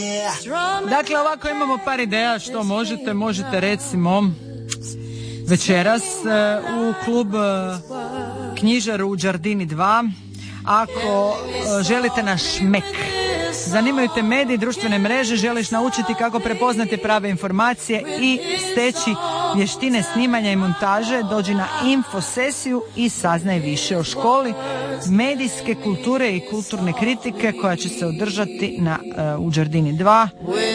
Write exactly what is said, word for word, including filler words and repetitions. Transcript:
Dakle, ovako imamo par ideja što možete. Možete recimo večeras u klub Knjižaru u Đardini dva, ako želite na šmek. Zanimaju te mediji, društvene mreže, želiš naučiti kako prepoznati prave informacije i steći vještine snimanja i montaže, dođi na infosesiju i saznaj više o školi medijske kulture i kulturne kritike koja će se održati na, uh, u Đardini dva